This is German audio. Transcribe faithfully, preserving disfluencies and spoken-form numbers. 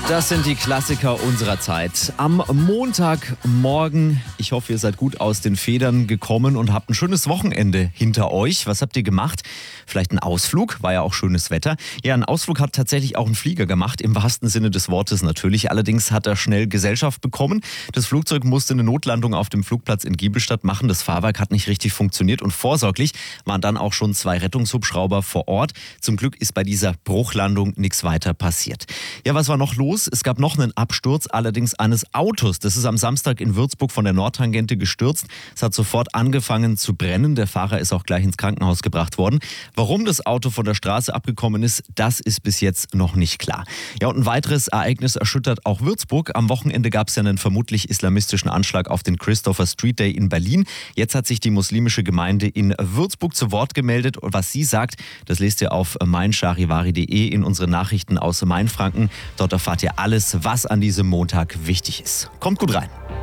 Das sind die Klassiker unserer Zeit. Am Montagmorgen, ich hoffe, ihr seid gut aus den Federn gekommen und habt ein schönes Wochenende hinter euch. Was habt ihr gemacht? Vielleicht ein Ausflug, war ja auch schönes Wetter. Ja, ein Ausflug hat tatsächlich auch ein Flieger gemacht, im wahrsten Sinne des Wortes natürlich. Allerdings hat er schnell Gesellschaft bekommen. Das Flugzeug musste eine Notlandung auf dem Flugplatz in Giebelstadt machen. Das Fahrwerk hat nicht richtig funktioniert und vorsorglich waren dann auch schon zwei Rettungshubschrauber vor Ort. Zum Glück ist bei dieser Bruchlandung nichts weiter passiert. Ja, was war noch los? Es gab noch einen Absturz, allerdings eines Autos. Das ist am Samstag in Würzburg von der Nordtangente gestürzt. Es hat sofort angefangen zu brennen. Der Fahrer ist auch gleich ins Krankenhaus gebracht worden. Warum das Auto von der Straße abgekommen ist, das ist bis jetzt noch nicht klar. Ja, und ein weiteres Ereignis erschüttert auch Würzburg. Am Wochenende gab es ja einen vermutlich islamistischen Anschlag auf den Christopher Street Day in Berlin. Jetzt hat sich die muslimische Gemeinde in Würzburg zu Wort gemeldet. Und was sie sagt, das lest ihr auf mein charivari punkt de in unseren Nachrichten aus Mainfranken. Dort erfahrt ihr alles, was an diesem Montag wichtig ist. Kommt gut rein.